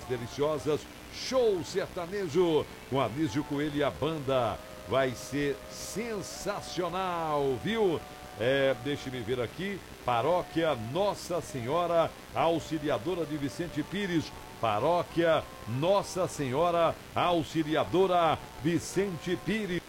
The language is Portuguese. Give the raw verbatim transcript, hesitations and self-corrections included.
deliciosas, show sertanejo com Anísio Coelho e a banda. Vai ser sensacional, viu? É, deixe-me ver aqui, Paróquia Nossa Senhora Auxiliadora de Vicente Pires, Paróquia Nossa Senhora Auxiliadora Vicente Pires.